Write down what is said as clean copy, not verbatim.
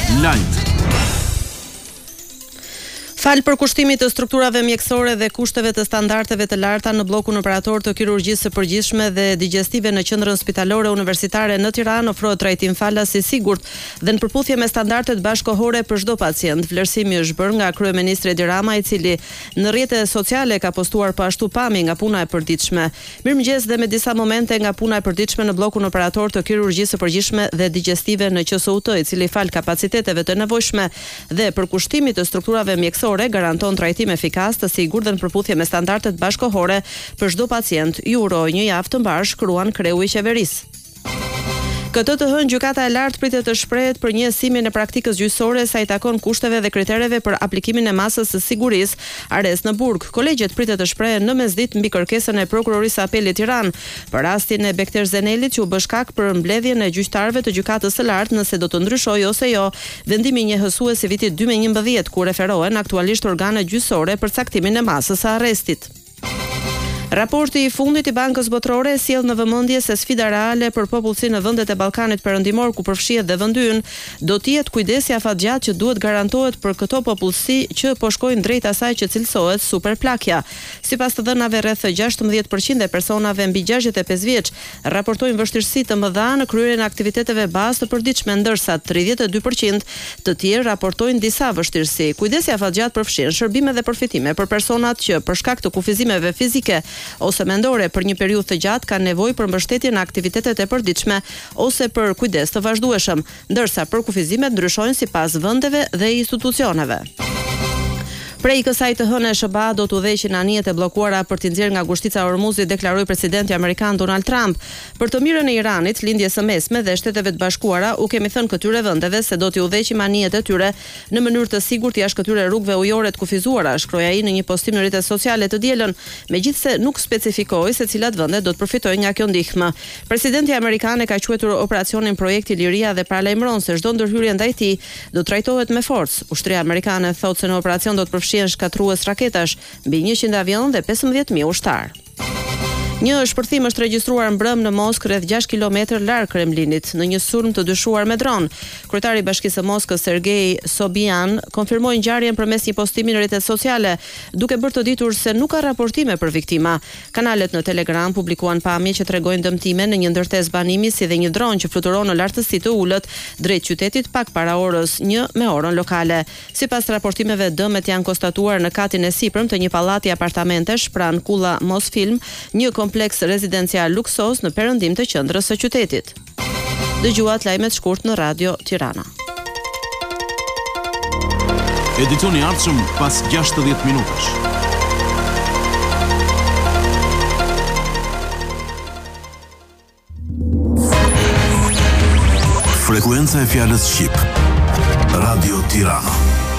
Lajt. Fal për kushtimit të strukturave mjekësore dhe kushteve të standardeve të larta në bllokun operator të kirurgjisë së përgjithshme dhe digestive në qendrën spitalore universitare në Tiranë ofrohet trajtim falas i sigurt dhe në përputhje me standardet bashkëkohore për çdo pacient. Vlerësimi është bërë nga kryeministri Edi Rama, i cili në rrjetet sociale ka postuar po ashtu pamje nga puna e përditshme. Mirëmëngjes dhe me disa momente nga puna e përditshme në bllokun operator të kirurgjisë së përgjithshme dhe digestive në QSUT, i cili fal kapaciteteve të nevojshme dhe për kushtimit të strukturave mjekësore garanton trajtim efikas, të sigurt dhe në përputhje me standardet bashkëkohore për çdo pacient. Ju uroj një javë të mbarë, shkruan kreu i qeverisë. Këtë të hënë gjykata e lartë pritet të shprehet për një simin e praktikës gjyqësore sa i takon kushteve dhe kritereve për aplikimin e masës së sigurisë arrest në burg. Kolegjet pritet të shprehen në mesditë mbi kërkesën e prokurorisë apelit Tiranë për rastin e Bekter Zenelit që u bë shkak për mbledhjen e gjyqtarëve të gjykatës së lartë nëse do të ndryshojë ose jo vendimi njëhësues i vitit 2011 ku referohen aktualisht organe gjyqësore për caktimin e masës së arrestit. Raporti i fundit i Bankës Botërore sjell në vëmendje se sfida reale për popullsinë në vendet e Ballkanit Perëndimor ku përfshihet dhe vendi ynë do të jetë kujdesi afatgjatë që duhet garantohet për këto popullsi që po shkojnë drejt asaj që cilësohet superplakja. Sipas të dhënave, rreth 16% e personave mbi 65 vjeç raportojnë vështirësi të mëdha në kryerjen e aktiviteteve bazë të përditshme, ndërsa 32% të tjerë raportojnë disa vështirësi. Kujdesi afatgjatë përfshin shërbime dhe përfitime për personat që për shkak të kufizimeve fizike ose mendore për një periudhë të gjatë kanë nevojë për mbështetje në aktivitetet e përditshme ose për kujdes të vazhdueshëm, ndërsa për kufizimet ndryshojnë sipas vendeve dhe institucioneve. Prej kësaj të hënë SBA do të udhëheqin anijet e bllokuara për t'i nxjerrë nga ngushtica e Hormuzit, deklaroi presidenti amerikan Donald Trump. Për të mirën e Iranit, lindjes së mesme dhe Shteteve të Bashkuara, u kemi thënë këtyre vendeve se do t'i udhëheqim anijet e tyre në mënyrë të sigurt jashtë këtyre rrugëve ujore të kufizuara, shkroi ai në një postim në rrjetet sociale të dielën, megjithse nuk specifikoi se cilat vende do të përfitojnë nga kjo ndihmë. Presidenti amerikan e ka quajtur operacionin projekti Liria dhe paralajmëron se çdo ndërhyrje ndaj tij do trajtohet me forcë. Ushtria amerikane thotë se në operacion do të përfshihen shkatrues raketash, mbi 100 avion dhe 15.000 ushtar. Një shpërthim është regjistruar mbrëm në Moskë rreth 6 kilometër larg Kremlinit në një sulm të dyshuar me dron. Kryetari i Bashkisë së Moskës Sergei Sobyan konfirmoi ngjarjen përmes një postimi në rrjetet sociale, duke bërë të ditur se nuk ka raportime për viktima. Kanalet në Telegram publikuan pamje që tregojnë dëmtime në një ndërtesë banimi si dhe një dron që fluturon në lartësi të ulët drejt qytetit pak para orës 1 me orën lokale. Sipas raportimeve, dëmet janë konstatuar në katin e sipërm të një pallati apartamentesh pranë Kulla Mosfilm, një kompleks rezidencial luksos në perëndim të qendrës së qytetit. Dëgjuat lajmet shkurt në Radio Tirana. Edicioni i ardhshëm pas 60 minutash. Frekuenca e fjalës shqip. Radio Tirana.